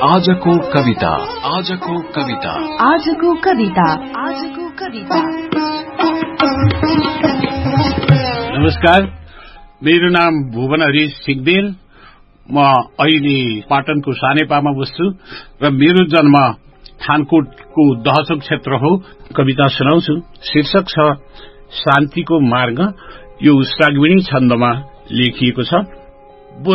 आजको कविता आजको कविता आजको कविता आजको कविता। नमस्कार, मेरो नाम भुवन हरि सिगदेल। म अहिले पाटनको सानेपामा बस्छु र मेरो जन्म थानकोटको दहचोक क्षेत्र हो। कविता सुनाउँछु। शीर्षक छ शान्तिको मार्ग। यो सागविनी छन्दमा लेखिएको छ।